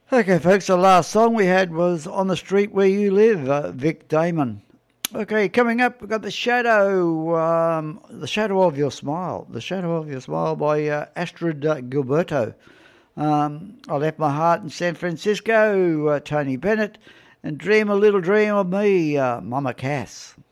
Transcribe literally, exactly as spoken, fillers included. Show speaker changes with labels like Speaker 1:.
Speaker 1: Okay, folks, the last song we had was On the Street Where You Live, uh, Vic Damon. Okay, coming up, we've got The Shadow, um, The Shadow of Your Smile, The Shadow of Your Smile by uh, Astrid uh, Gilberto. Um, I Left My Heart in San Francisco, uh, Tony Bennett, and Dream a Little Dream of Me, uh, Mama Cass.